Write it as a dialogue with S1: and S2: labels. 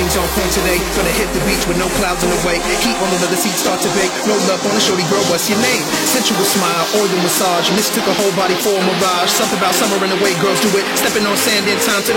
S1: everything's on point today. Gonna hit the beach with no clouds in the way. Heat on the leather seats start to bake. Roll up on a shorty girl, what's your name? Sensual smile, oil massage. Mistook a whole body for a mirage. Something about summer and the way girls do it. Stepping on sand in time to the